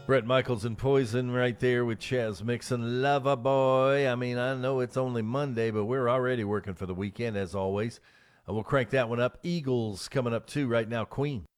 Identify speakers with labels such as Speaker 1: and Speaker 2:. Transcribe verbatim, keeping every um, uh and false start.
Speaker 1: Brett Michaels and Poison right there with Chaz Mixon. Lover boy. I mean, I know it's only Monday, but we're already working for the weekend as always. Uh, we'll crank that one up. Eagles coming up too right now. Queen.